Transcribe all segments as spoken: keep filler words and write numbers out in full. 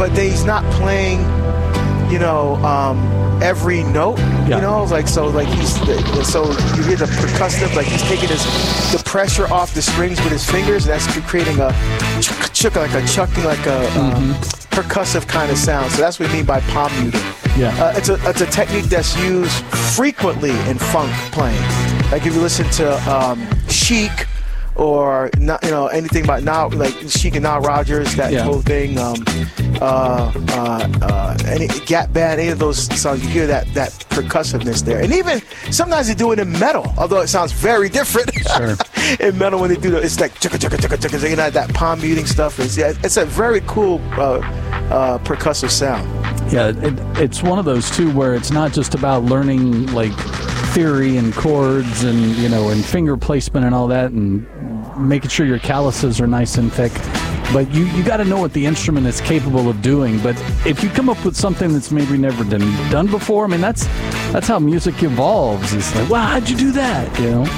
but they, he's not playing, you know, um, every note. Yeah. You know, like so, like he's so you hear the percussive, like he's taking his the pressure off the strings with his fingers, and that's creating a chuck, chuck, like a chucking, like a mm-hmm. um, percussive kind of sound. So that's what we mean by palm muting. Yeah, uh, it's a it's a technique that's used frequently in funk playing. Like if you listen to um, Chic. Or not, you know, anything about now, like Chic and Nile Rodgers, that yeah. whole thing. Um, uh, uh, uh, any Gap Band, any of those songs, you hear that that percussiveness there. And even sometimes they do it in metal, although it sounds very different. Sure. In metal, when they do it, it's like chugga chugga chugga chugga. You know, that palm muting stuff. Is yeah, it's a very cool uh, uh, percussive sound. Yeah, it, it's one of those too where it's not just about learning like theory and chords and you know and finger placement and all that and making sure your calluses are nice and thick, but you you got to know what the instrument is capable of doing. But if you come up with something that's maybe never been done before, I mean that's that's how music evolves. It's like, wow, how'd you do that? You know?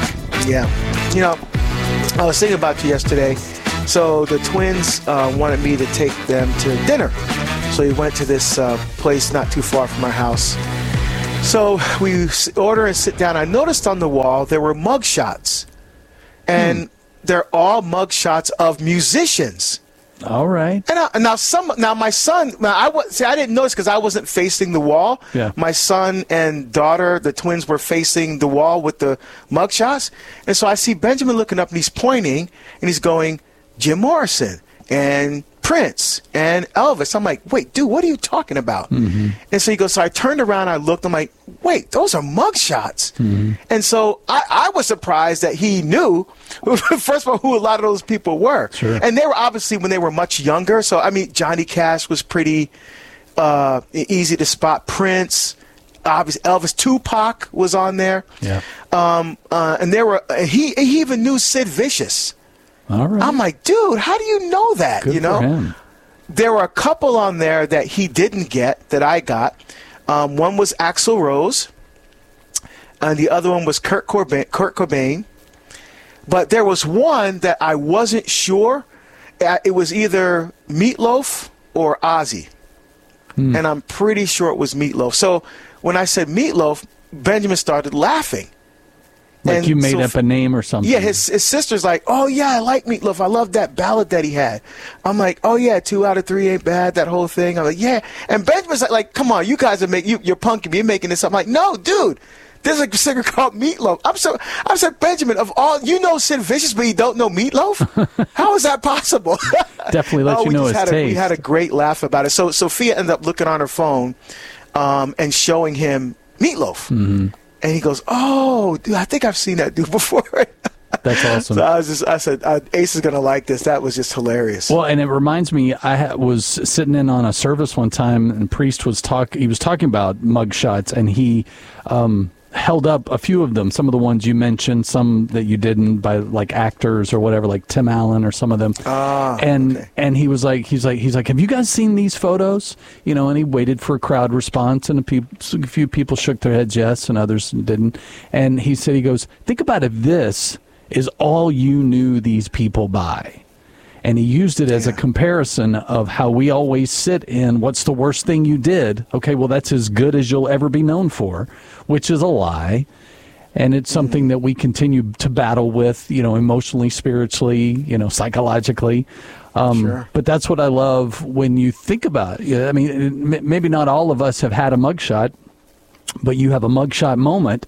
Yeah, you know, I was thinking about you yesterday. So the twins uh, wanted me to take them to dinner, so we went to this uh, place not too far from our house. So we order and sit down. I noticed on the wall there were mug shots, and hmm. they're all mug shots of musicians. All right. And I, now some now my son. Now I was see I didn't notice because I wasn't facing the wall. Yeah. My son and daughter, the twins, were facing the wall with the mug shots, and so I see Benjamin looking up and he's pointing and he's going, Jim Morrison and Prince and Elvis. I'm like, wait, dude, what are you talking about? Mm-hmm. And so he goes, so I turned around, I looked, I'm like, wait, those are mug shots. Mm-hmm. And so I, I was surprised that he knew, first of all, who a lot of those people were. Sure. And they were obviously when they were much younger. So, I mean, Johnny Cash was pretty uh, easy to spot. Prince, obviously, Elvis, Tupac was on there. Yeah. Um, uh, and there were, he, he even knew Sid Vicious. All right. I'm like, dude, how do you know that? Good you know, for him. There were a couple on there that he didn't get that I got. Um, one was Axl Rose, and the other one was Kurt Cobain, Kurt Cobain. But there was one that I wasn't sure. It was either Meatloaf or Ozzy, hmm. and I'm pretty sure it was Meatloaf. So when I said Meatloaf, Benjamin started laughing. Like and you made so, up a name or something. Yeah, his his sister's like, oh, yeah, I like Meatloaf. I love that ballad that he had. I'm like, oh, yeah, two out of three ain't bad, that whole thing. I'm like, yeah. And Benjamin's like, like come on, you guys are making, you, you're punking me, you're making this up. I'm like, no, dude, there's a singer called Meatloaf. I'm so, I said, Benjamin, of all, you know Sid Vicious, but you don't know Meatloaf? How is that possible? Definitely let oh, you know his had taste. A, we had a great laugh about it. So Sophia ended up looking on her phone um, and showing him Meatloaf. Mm-hmm. And he goes, oh, dude, I think I've seen that dude before. That's awesome. So I was just, I said, uh, Ace is going to like this. That was just hilarious. Well, and it reminds me, I ha- was sitting in on a service one time, and Priest was talk. He was talking about mug shots, and he um, held up a few of them. Some of the ones you mentioned, some that you didn't, by like actors or whatever, like Tim Allen or some of them. Ah, and okay. and he was like, he's like, he's like, have you guys seen these photos? You know, and he waited for a crowd response, and a, pe- a few people shook their heads yes, and others didn't. And he said, he goes, think about if this is all you knew these people by. And he used it as yeah. a comparison of how we always sit in what's the worst thing you did. Okay, well, that's as good as you'll ever be known for, which is a lie. And it's something mm. that we continue to battle with, you know, emotionally, spiritually, you know, psychologically. Um, sure. But that's what I love when you think about it. I mean, maybe not all of us have had a mugshot, but you have a mugshot moment,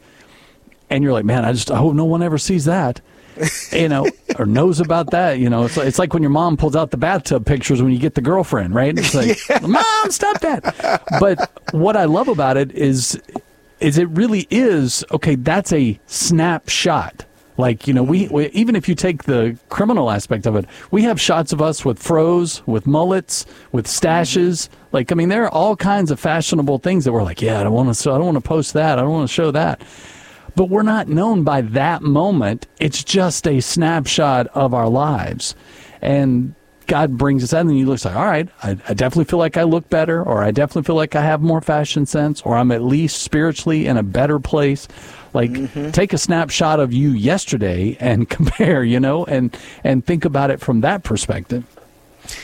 and you're like, man, I just I hope no one ever sees that. You know, or knows about that. You know, it's like, it's like when your mom pulls out the bathtub pictures when you get the girlfriend, right? It's like, yeah. Mom, stop that. But what I love about it is, is it really is, okay, that's a snapshot. Like, you know, we, we even if you take the criminal aspect of it, we have shots of us with fros, with mullets, with stashes. Like, I mean, there are all kinds of fashionable things that we're like, yeah, I don't want to, I don't want to post that. I don't want to show that. But we're not known by that moment. It's just a snapshot of our lives. And God brings us out, and you look like, all right, I, I definitely feel like I look better, or I definitely feel like I have more fashion sense, or I'm at least spiritually in a better place. Like, mm-hmm. take a snapshot of you yesterday and compare, you know, and, and think about it from that perspective.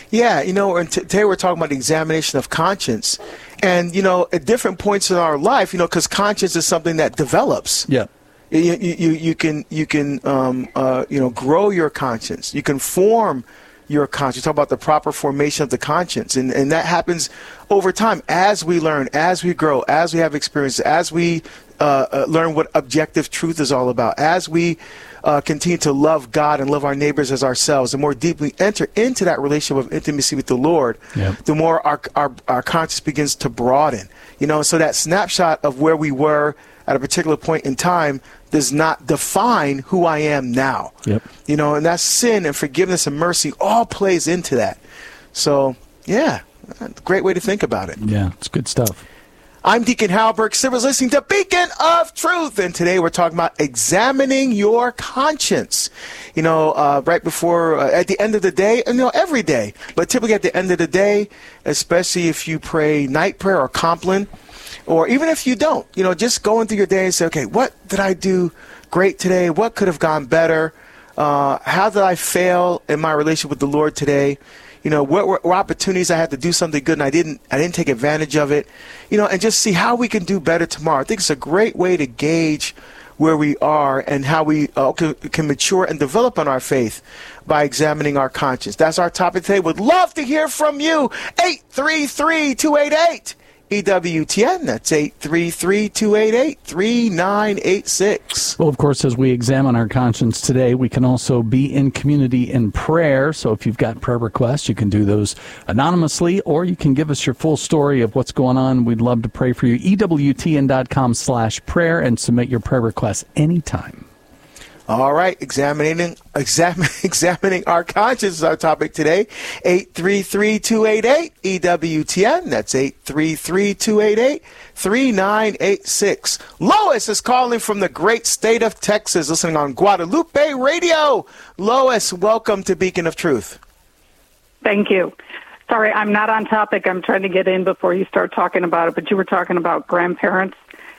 Yeah, you know, and t- today we're talking about the examination of conscience. And, you know, at different points in our life, you know, because conscience is something that develops. Yeah. You, you, you, you can, you can um, uh, you know, grow your conscience. You can form your conscience. Talk about the proper formation of the conscience. And, and that happens over time as we learn, as we grow, as we have experience, as we uh, uh, learn what objective truth is all about, as we uh, continue to love God and love our neighbors as ourselves, the more deeply enter into that relationship of intimacy with the Lord, Yep. the more our, our, our conscience begins to broaden. You know, so that snapshot of where we were at a particular point in time does not define who I am now. Yep. You know, and that's sin and forgiveness and mercy all plays into that. So, yeah, great way to think about it. Yeah, it's good stuff. I'm Deacon Halberg. Silver's listening to Beacon of Truth, and today we're talking about examining your conscience. You know, uh, right before, uh, at the end of the day, and you know, every day, but typically at the end of the day, especially if you pray night prayer or Compline, or even if you don't, you know, just going through your day and say, okay, what did I do great today? What could have gone better? Uh, how did I fail in my relationship with the Lord today? You know, what were, were opportunities I had to do something good and I didn't, I didn't take advantage of it? You know, and just see how we can do better tomorrow. I think it's a great way to gauge where we are and how we uh, can, can mature and develop on our faith by examining our conscience. That's our topic today. Would love to hear from you. eight three three, two eight eight E W T N. That's eight three three, two eight eight, three nine eight six. Well, of course, as we examine our conscience today, we can also be in community in prayer. So if you've got prayer requests, you can do those anonymously, or you can give us your full story of what's going on. We'd love to pray for you. E W T N dot com slash prayer and submit your prayer requests anytime. All right, examining examine, examining our conscience is our topic today. eight three three, two eight eight, E W T N. That's eight three three, two eight eight, three nine eight six. Lois is calling from the great state of Texas, listening on Guadalupe Radio. Lois, welcome to Beacon of Truth. Thank you. Sorry, I'm not on topic. I'm trying to get in before you start talking about it, but you were talking about grandparents,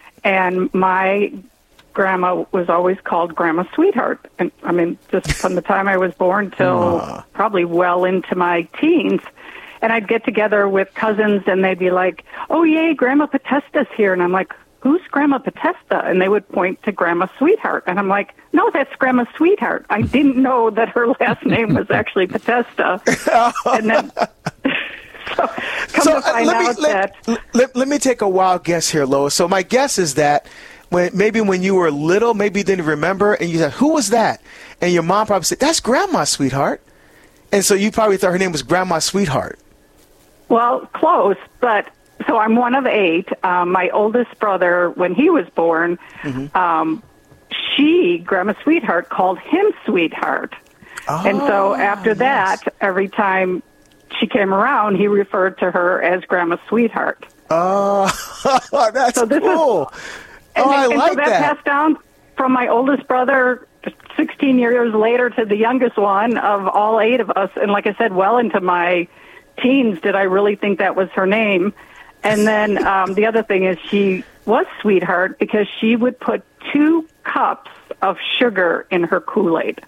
and my grandma was always called Grandma Sweetheart. And I mean, just from the time I was born till uh. probably well into my teens. And I'd get together with cousins and they'd be like, oh, yay, Grandma Potesta's here. And I'm like, who's Grandma Potesta? And they would point to Grandma Sweetheart. And I'm like, no, that's Grandma Sweetheart. I didn't know that her last name was actually Potesta. And then so come so, to find uh, let, me, out let, that... let, let me take a wild guess here, Lois. So my guess is that When, maybe when you were little, maybe you didn't remember, and you said, who was that? And your mom probably said, that's Grandma Sweetheart. And so you probably thought her name was Grandma Sweetheart. Well, close, but so I'm one of eight. Um, my oldest brother, when he was born, mm-hmm. um, she, Grandma Sweetheart, called him Sweetheart. Oh, and so after yes. that, every time she came around, he referred to her as Grandma Sweetheart. Oh, that's so this cool. Is, And, oh, I and like so that, that passed down from my oldest brother sixteen years later to the youngest one of all eight of us. And like I said, well into my teens, did I really think that was her name? And then um, the other thing is she was Sweetheart because she would put two cups of sugar in her Kool-Aid.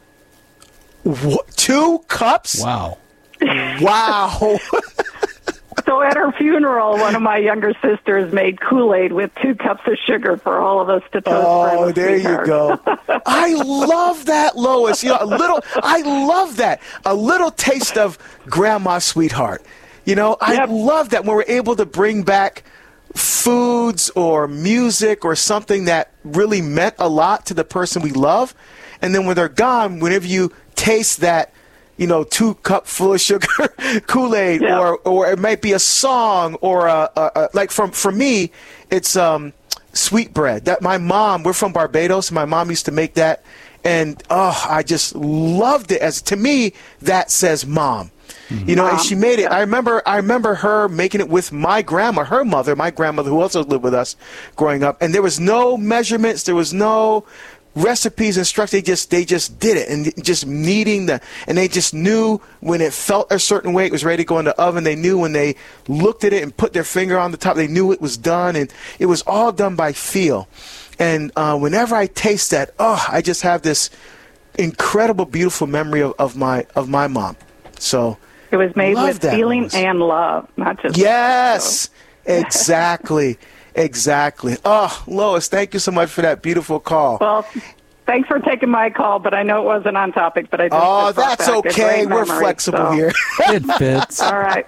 What? Two cups? Wow. Wow. So at her funeral, one of my younger sisters made Kool-Aid with two cups of sugar for all of us to toast. Oh, there you go. I love that, Lois. You know, a little. I love that. A little taste of Grandma Sweetheart. You know, I yep. love that when we're able to bring back foods or music or something that really meant a lot to the person we love, and then when they're gone, whenever you taste that, you know, two cup full of sugar Kool-Aid, yeah. or or it might be a song, or a, a, a like from for me, it's um, sweet bread. That my mom, we're from Barbados, and my mom used to make that, and oh, I just loved it. As to me, that says mom. Mm-hmm. You know, and she made it. Yeah. I remember, I remember her making it with my grandma, her mother, my grandmother, who also lived with us growing up, and there was no measurements, there was no recipes, instructions. They just they just did it, and just kneading the, and they just knew when it felt a certain way, it was ready to go in the oven. They knew when they looked at it and put their finger on the top, they knew it was done, and it was all done by feel. And uh, whenever I taste that, oh, I just have this incredible, beautiful memory of, of my of my mom. So It was made Love with that, feeling Lois. and love, not just Yes, exactly, exactly. Oh, Lois, thank you so much for that beautiful call. Well, thanks for taking my call, but I know it wasn't on topic, but I just Oh, just brought that's back a okay. great We're memory, flexible so. here. It fits. All right.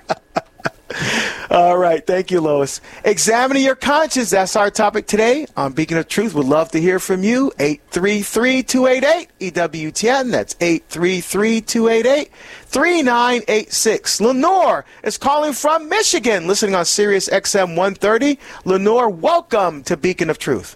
All right. Thank you, Lois. Examining your conscience. That's our topic today on Beacon of Truth. We'd love to hear from you. eight three three, two eight eight, E W T N. That's eight three three, two eight eight, three nine eight six. Lenore is calling from Michigan, listening on Sirius X M one thirty. Lenore, welcome to Beacon of Truth.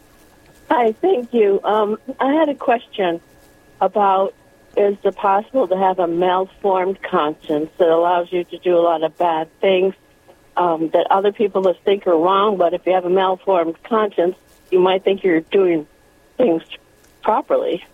Hi, thank you. Um, I had a question about, is it possible to have a malformed conscience that allows you to do a lot of bad things um, that other people just think are wrong, but if you have a malformed conscience, you might think you're doing things properly?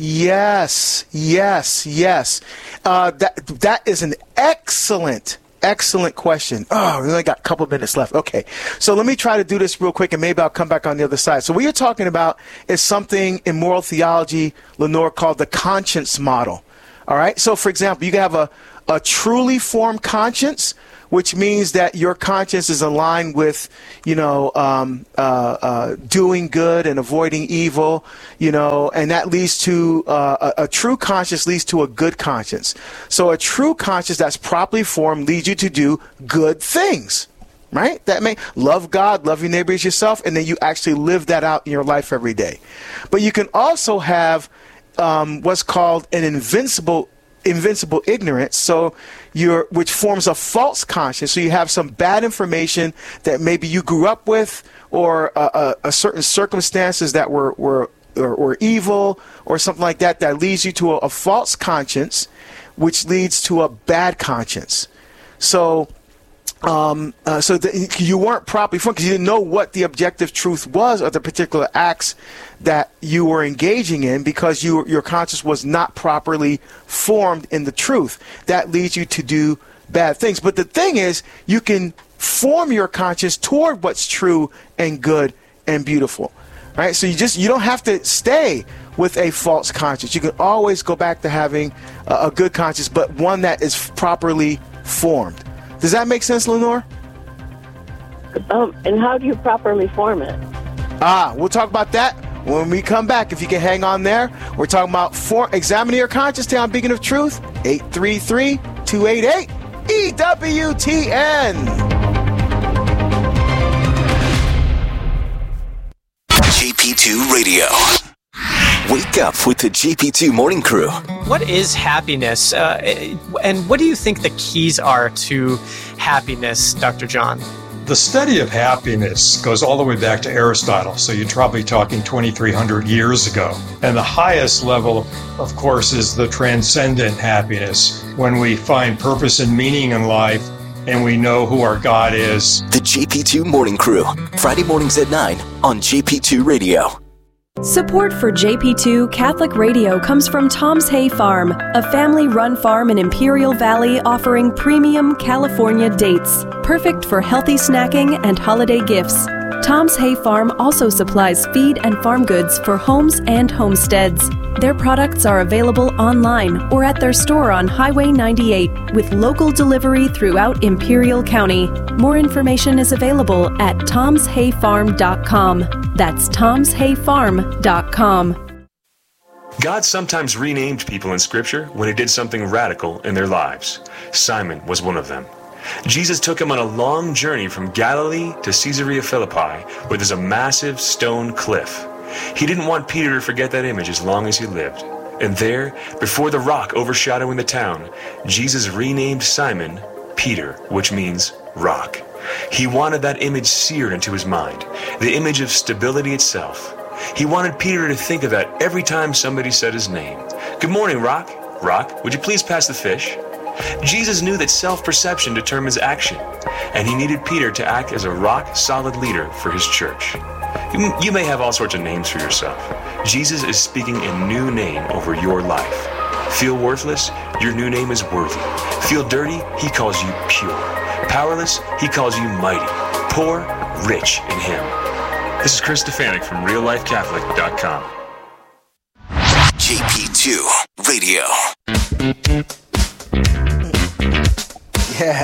Yes, yes, yes. Uh, that that is an excellent, excellent question. Oh, we only got a couple minutes left. Okay, so let me try to do this real quick, and maybe I'll come back on the other side. So what you're talking about is something in moral theology, Lenore, called the conscience model. All right. So, for example, you can have a a truly formed conscience, which means that your conscience is aligned with, you know, um, uh, uh, doing good and avoiding evil, you know, and that leads to uh, a, a true conscience leads to a good conscience. So a true conscience that's properly formed leads you to do good things, right? That may love God, love your neighbor as yourself, and then you actually live that out in your life every day. But you can also have um, what's called an invincible invincible ignorance, so you're, which forms a false conscience. So you have some bad information that maybe you grew up with, or a, a, a certain circumstances that were were or, or evil, or something like that, that leads you to a, a false conscience, which leads to a bad conscience. So Um, uh, so that you weren't properly formed because you didn't know what the objective truth was of the particular acts that you were engaging in, because you, your conscience was not properly formed in the truth. That leads you to do bad things. But the thing is, you can form your conscience toward what's true and good and beautiful, right? So you just you don't have to stay with a false conscience. You can always go back to having a, a good conscience, but one that is properly formed. Does that make sense, Lenore? Um, and how do you properly form it? Ah, we'll talk about that when we come back. If you can hang on there, we're talking about for, examining your conscience today on Beacon of Truth, eight three three, two eight eight, E W T N. G P two Radio. Wake up with the G P two Morning Crew. What is happiness? Uh, and what do you think the keys are to happiness, Doctor John? The study of happiness goes all the way back to Aristotle, so you're probably talking twenty-three hundred years ago. And the highest level, of course, is the transcendent happiness, when we find purpose and meaning in life and we know who our God is. The G P two Morning Crew, Friday mornings at nine on G P two Radio. Support for J P two Catholic Radio comes from Tom's Hay Farm, a family-run farm in Imperial Valley offering premium California dates, perfect for healthy snacking and holiday gifts. Tom's Hay Farm also supplies feed and farm goods for homes and homesteads. Their products are available online or at their store on Highway ninety-eight, with local delivery throughout Imperial County. More information is available at toms hay farm dot com. That's toms hay farm dot com. God sometimes renamed people in Scripture when he did something radical in their lives. Simon was one of them. Jesus took him on a long journey from Galilee to Caesarea Philippi, where there's a massive stone cliff. He didn't want Peter to forget that image as long as he lived. And there, before the rock overshadowing the town, Jesus renamed Simon Peter, which means rock. He wanted that image seared into his mind, the image of stability itself. He wanted Peter to think of that every time somebody said his name. Good morning, Rock. Rock, would you please pass the fish? Jesus knew that self-perception determines action, and he needed Peter to act as a rock-solid leader for his church. You, you may have all sorts of names for yourself. Jesus is speaking a new name over your life. Feel worthless? Your new name is worthy. Feel dirty? He calls you pure. Powerless? He calls you mighty. Poor? Rich in him. This is Chris Stefanik from real life catholic dot com. G P two Radio. Yeah.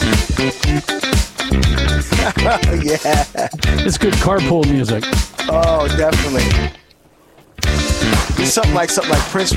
Yeah. It's good carpool music. Oh, definitely. It's something like something like Prince